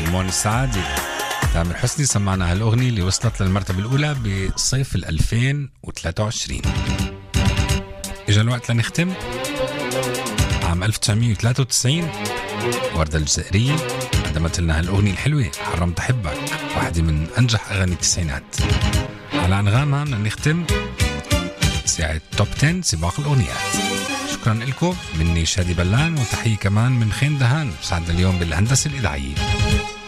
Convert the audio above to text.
ريمون السعادي. تامر حسني سمعنا هالأغنية اللي وصلت للمرتبة الأولى بصيف 2023. إجا الوقت لنختم. عام 1993 وردة الجزائرية قدمت لنا هالأغنية الحلوة حرمت أحبك، واحدة من أنجح أغاني التسعينات. على أنغامها نختم ساعة توب 10 سباق الأغنيات. شكرا لكم، مني شادي بلان، وتحية كمان من خين دهان ساعدنا اليوم بالهندسة الإذاعية.